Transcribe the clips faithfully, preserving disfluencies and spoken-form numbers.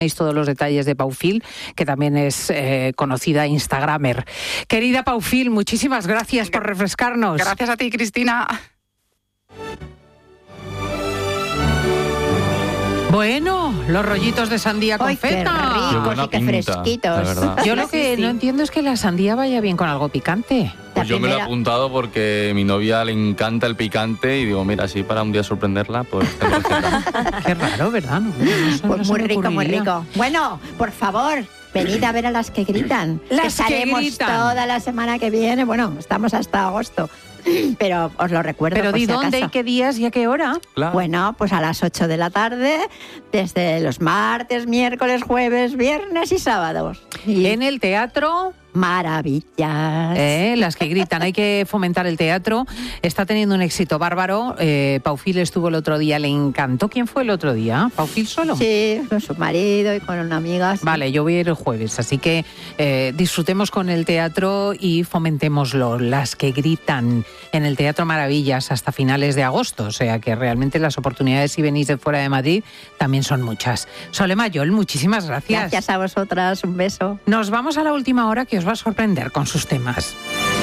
todos los detalles de Paufil, que también es eh, conocida instagramer. Querida Paufil, muchísimas gracias por refrescarnos. Gracias a ti, Cristina. Bueno, los rollitos de sandía con ¡Ay, feta! qué ricos y qué pinta, fresquitos! Yo lo que no entiendo es que la sandía vaya bien con algo picante. Pues yo me lo he apuntado porque a mi novia le encanta el picante y digo, mira, así para un día sorprenderla, pues tengo receta. Qué raro, ¿verdad? No, no, no, Pues no muy se me rico, muy ocurriría. rico. Bueno, por favor, venid a ver a las que gritan. Las que Estaremos gritan. toda la semana que viene. Bueno, estamos hasta agosto. Pero os lo recuerdo. Pero por di si dónde acaso. y qué días y a qué hora. Claro. Bueno, pues a las ocho de la tarde, desde los martes, miércoles, jueves, viernes y sábados. Y En el teatro, maravillas. eh, las que gritan, hay que fomentar el teatro. Está teniendo un éxito bárbaro. Eh, Paufil estuvo el otro día, le encantó. ¿Quién fue el otro día? ¿Paufil solo? Sí, con su marido y con una amiga. Sí. Vale, yo voy a ir el jueves, así que eh, disfrutemos con el teatro y fomentémoslo. Las que gritan en el Teatro Maravillas hasta finales de agosto, o sea que realmente las oportunidades si venís de fuera de Madrid también son muchas. Sole Mayol, muchísimas gracias. Gracias a vosotras, un beso. Nos vamos a la última hora que os va a sorprender con sus temas.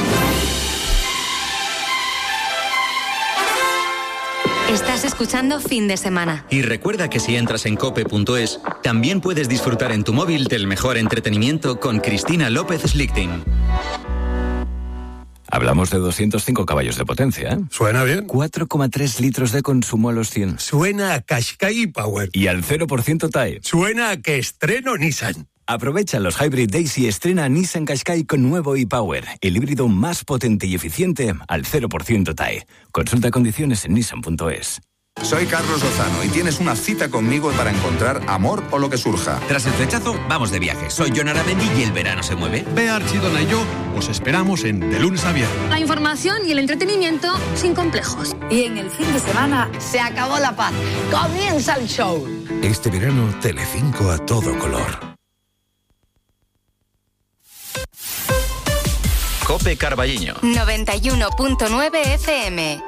Estás escuchando Fin de Semana. Y recuerda que si entras en cope punto es, también puedes disfrutar en tu móvil del mejor entretenimiento con Cristina López Slichting. Hablamos de doscientos cinco caballos de potencia, ¿eh? Suena bien. cuatro coma tres litros de consumo a los cien. Suena a Qashqai Power. Y al cero por ciento T A E. Suena a que estreno Nissan. Aprovecha los Hybrid Days y estrena Nissan Qashqai con nuevo e-Power, el híbrido más potente y eficiente al cero por ciento T A E. Consulta condiciones en nissan punto es. Soy Carlos Lozano y tienes una cita conmigo para encontrar amor o lo que surja. Tras el flechazo, vamos de viaje. Soy Jon Aramendi y el verano se mueve. Bea Archidona y yo os esperamos en De Lunes a Viernes. La información y el entretenimiento sin complejos. Y en el fin de semana se acabó la paz. Comienza el show. Este verano, Telecinco a todo color. Cope Carballiño. noventa y uno punto nueve F M.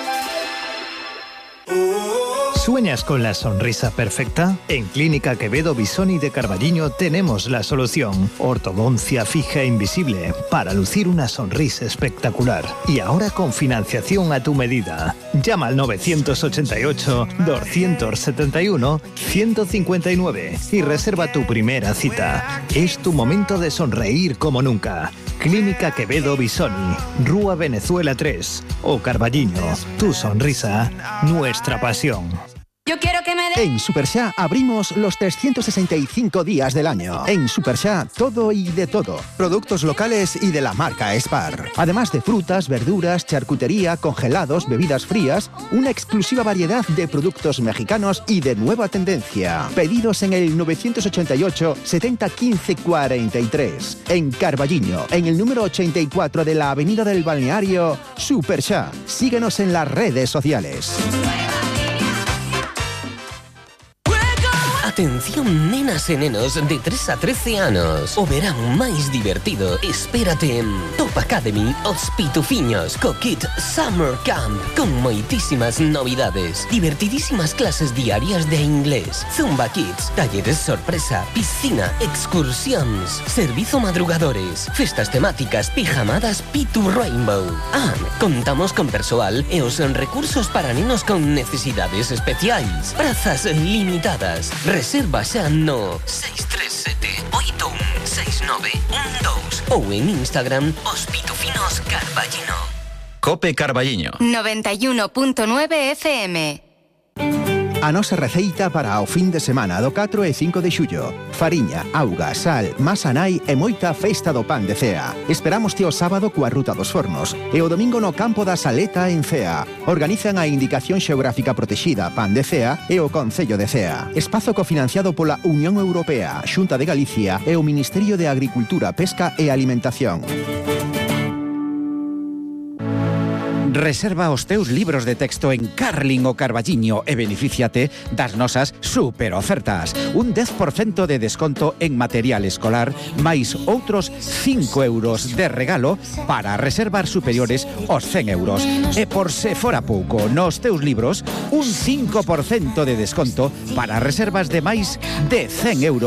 ¿Sueñas con la sonrisa perfecta? En Clínica Quevedo Bisoni de Carballiño tenemos la solución. Ortodoncia fija e invisible para lucir una sonrisa espectacular. Y ahora con financiación a tu medida. Llama al nueve ocho ocho, dos siete uno, uno cinco nueve y reserva tu primera cita. Es tu momento de sonreír como nunca. Clínica Quevedo Bisoni, Rúa Venezuela tres o Carballiño. Tu sonrisa, nuestra pasión. Yo quiero que me de... En Supersha abrimos los trescientos sesenta y cinco días del año. En Supersha, todo y de todo. Productos locales y de la marca Spar. Además de frutas, verduras, charcutería, congelados, bebidas frías, una exclusiva variedad de productos mexicanos y de nueva tendencia. Pedidos en el nueve ocho ocho, setenta, quince, cuarenta y tres. En Carballiño, en el número ochenta y cuatro de la Avenida del Balneario, Supersha. Síguenos en las redes sociales. Atención nenas e nenos de tres a trece anos. O verán máis divertido espérate en Top Academy Os Pitufiños co Kit Summer Camp con moitísimas novidades, divertidísimas clases diarias de inglés, Zumba Kids, talleres sorpresa, piscina, excursións, servizo madrugadores, festas temáticas, pijamadas Pitu Rainbow. Ah, contamos con persoal e os recursos para nenos con necesidades especiais. Prazas limitadas. Reserva xa no seis tres sete, oito un, seis nove un dos ou en Instagram Os Pitufinos Carballiño. Cope Carballiño. noventa y uno punto nueve F M. A nosa receita para o fin de semana do catro e cinco de xullo. Fariña, auga, sal, masa nai e moita festa do pan de Cea. Esperámoste o sábado coa Ruta dos Fornos e o domingo no campo da Saleta en Cea. Organizan a Indicación Xeográfica Protexida Pan de Cea e o Concello de Cea. Espazo cofinanciado pola Unión Europea, Xunta de Galicia e o Ministerio de Agricultura, Pesca e Alimentación. Reserva os teus libros de texto en Carling o Carballiño e benefíciate das nosas super ofertas. Un dez por cento de desconto en material escolar, máis outros cinco euros de regalo para reservar superiores aos cen euros. E por se fora pouco, nos teus libros, un cinco por cento de desconto para reservas de máis de cen euros.